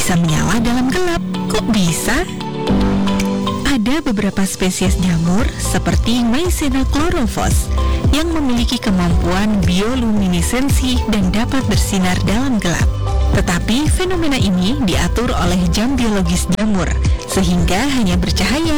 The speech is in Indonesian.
bisa menyala dalam gelap. Kok bisa? Ada beberapa spesies jamur seperti Mycena chlorophyllus yang memiliki kemampuan bioluminesensi dan dapat bersinar dalam gelap. Tetapi fenomena ini diatur oleh jam biologis jamur, sehingga hanya bercahaya